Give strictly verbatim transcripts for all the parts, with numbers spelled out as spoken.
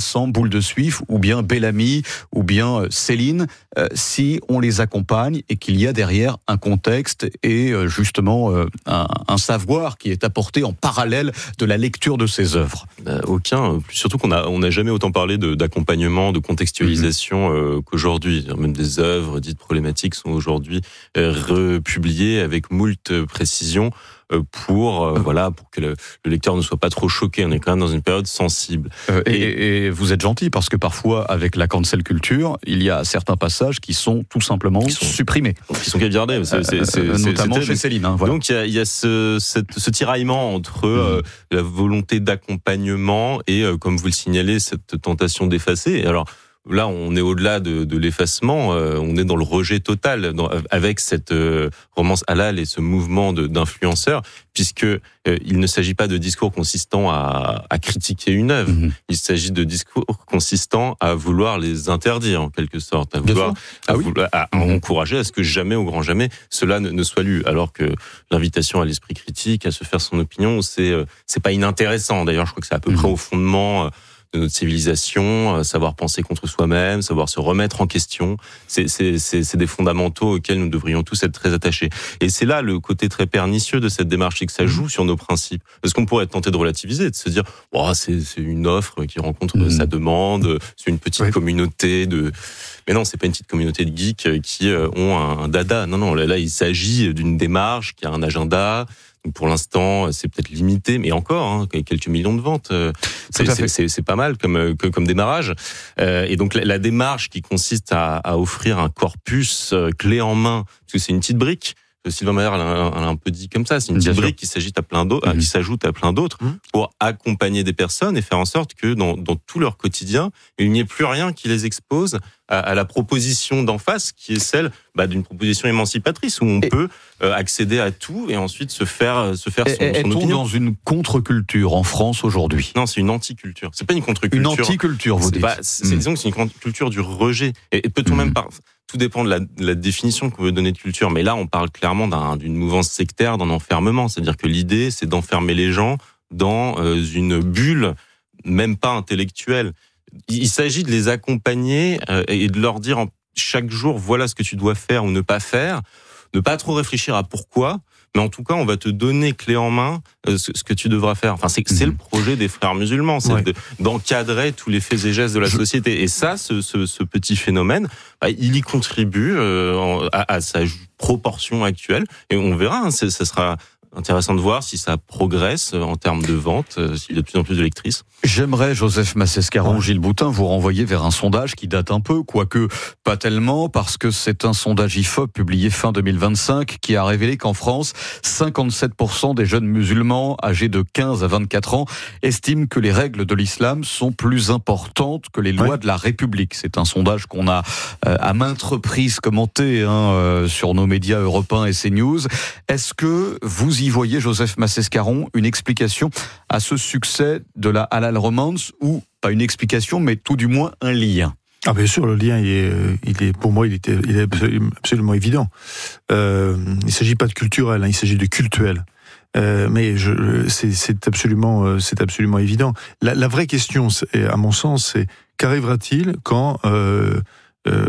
ensemble Boule de Suif ou bien Bellamy ou bien Céline, euh, si on les accompagne et qu'il y a derrière un contexte et euh, justement euh, un, un savoir qui est apporté en parallèle de la lecture de ces œuvres. Euh, aucun, surtout qu'on a, on n'a jamais autant parlé de, d'accompagnement, de contextualisation euh, qu'aujourd'hui. Même des œuvres dites problématiques sont aujourd'hui euh, republiées avec moult précision euh, pour euh, voilà pour que le, le lecteur ne soit pas trop choqué. On est quand même dans une période sensible. Euh, et, et, et vous êtes gentil parce que parfois avec la cancel culture, il y a certains passages qui sont tout simplement qui sont, supprimés, qui sont caviardés. C'est, c'est, c'est, euh, notamment c'est, chez Céline. Hein, voilà. Donc il y a, il y a ce, cette, ce tiraillement entre mmh. euh, la volonté d'accompagnement et, euh, comme vous le signalez, cette tentation d'effacer. Et alors là, on est au-delà de, de l'effacement, euh, on est dans le rejet total dans, avec cette euh, romance halal et ce mouvement de, d'influenceurs, puisque euh, il ne s'agit pas de discours consistant à, à critiquer une œuvre, mmh. il s'agit de discours consistant à vouloir les interdire en quelque sorte, à vouloir, ah à oui. vouloir à mmh. encourager à ce que jamais, au grand jamais, cela ne, ne soit lu. Alors que l'invitation à l'esprit critique, à se faire son opinion, c'est euh, c'est pas inintéressant. D'ailleurs, je crois que c'est à peu mmh. près au fondement euh, de notre civilisation, savoir penser contre soi-même, savoir se remettre en question. C'est, c'est, c'est, c'est des fondamentaux auxquels nous devrions tous être très attachés. Et c'est là le côté très pernicieux de cette démarche, c'est que ça joue sur nos principes. Parce qu'on pourrait être tenté de relativiser, de se dire oh, c'est, c'est une offre qui rencontre mmh. sa demande, c'est une petite oui. communauté de... Mais non, c'est pas une petite communauté de geeks qui ont un dada. Non, non, là, là il s'agit d'une démarche qui a un agenda. Pour l'instant, c'est peut-être limité, mais encore, hein, quelques millions de ventes, c'est, c'est, c'est, c'est pas mal comme, comme démarrage. Euh, et donc la, la démarche qui consiste à, à offrir un corpus clé en main, parce que c'est une petite brique. Sylvain Maher l'a un peu dit comme ça, c'est une petite brique qui s'ajoute à plein d'autres, mmh. qui s'ajoute à plein d'autres mmh. pour accompagner des personnes et faire en sorte que dans, dans tout leur quotidien, il n'y ait plus rien qui les expose à, à la proposition d'en face, qui est celle bah, d'une proposition émancipatrice où on et peut euh, accéder à tout et ensuite se faire se faire son, son est-on opinion. Dans une contre-culture en France aujourd'hui? Non, c'est une anti-culture. C'est pas une contre-culture. Une anti-culture, vous c'est dites. Pas, c'est, mmh. Disons que c'est une culture du rejet. Et, et peut-on mmh. même pas... Tout dépend de la, de la définition qu'on veut donner de culture. Mais là, on parle clairement d'un, d'une mouvance sectaire, d'un enfermement. C'est-à-dire que l'idée, c'est d'enfermer les gens dans euh, une bulle, même pas intellectuelle. Il, il s'agit de les accompagner euh, et de leur dire en, chaque jour, voilà ce que tu dois faire ou ne pas faire. Ne pas trop réfléchir à pourquoi. Mais en tout cas, on va te donner clé en main euh, ce, ce que tu devras faire. Enfin, c'est, c'est mmh. le projet des frères musulmans, c'est ouais. de, d'encadrer tous les faits et gestes de la Je... société. Et ça, ce, ce, ce petit phénomène, bah, il y contribue euh, à, à sa proportion actuelle. Et on verra, hein, ça sera intéressant de voir si ça progresse en termes de vente, s'il y a de plus en plus de lectrices. J'aimerais, Joseph Massescaron, ouais. Gilles Boutin, vous renvoyer vers un sondage qui date un peu, quoique pas tellement, parce que c'est un sondage I F O P publié fin deux mille vingt-cinq qui a révélé qu'en France, cinquante-sept pour cent des jeunes musulmans âgés de quinze à vingt-quatre ans estiment que les règles de l'islam sont plus importantes que les lois ouais. de la République. C'est un sondage qu'on a euh, à maintes reprises commenté hein, euh, sur nos médias européens et CNews. Est-ce que vous y voyez, Joseph Massescaron, une explication à ce succès de la halal romance, ou pas une explication, mais tout du moins un lien? Ah bien sûr, le lien, il est, il est pour moi, il, était, il est absolument, absolument évident. Euh, il ne s'agit pas de culturel, hein, il s'agit de cultuel. Euh, mais je, c'est, c'est absolument, c'est absolument évident. La, la vraie question, c'est, à mon sens, c'est qu'arrivera-t-il quand euh, euh,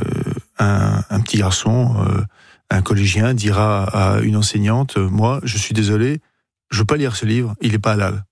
un, un petit garçon, euh, un collégien, dira à une enseignante, moi, je suis désolé, je veux pas lire ce livre, il est pas halal.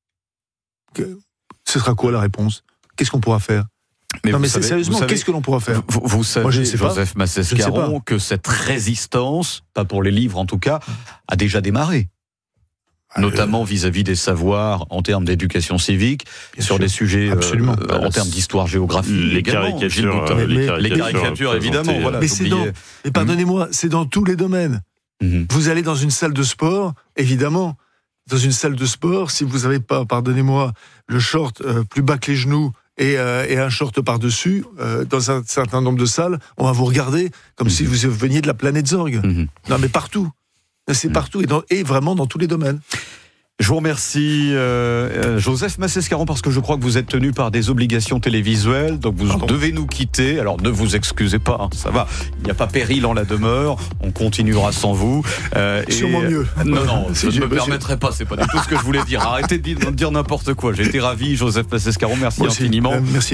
Ce sera quoi la réponse? Qu'est-ce qu'on pourra faire? Mais non mais savez, sérieusement, savez, qu'est-ce que l'on pourra faire? Vous, vous savez, Moi, je ne sais Joseph pas. Massescaron, que cette résistance, pas pour les livres en tout cas, a déjà démarré. Notamment vis-à-vis des savoirs en termes d'éducation civique, Bien sur sûr. des sujets Absolument. Euh, en termes d'histoire géographique, les caricatures, euh, les caricatures, les caricatures évidemment. Euh, voilà, mais c'est dans, et pardonnez-moi, c'est dans tous les domaines. Mmh. Vous allez dans une salle de sport, évidemment. Dans une salle de sport, si vous n'avez pas, pardonnez-moi, le short euh, plus bas que les genoux et, euh, et un short par-dessus, euh, dans un certain nombre de salles, on va vous regarder comme mmh. si vous veniez de la planète Zorg. Mmh. Non, mais partout. C'est mmh. partout et, dans, et vraiment dans tous les domaines. Je vous remercie, euh, Joseph Massescaron, parce que je crois que vous êtes tenu par des obligations télévisuelles, donc vous Pardon. devez nous quitter. Alors ne vous excusez pas, hein, ça va, il n'y a pas péril en la demeure, on continuera sans vous. Euh, Sûrement et, mieux. Non, non, je ne me permettrai pas, c'est pas du tout ce que je voulais dire. Arrêtez de dire n'importe quoi. J'ai été ravi, Joseph Massescaron, merci Moi infiniment. Aussi, merci.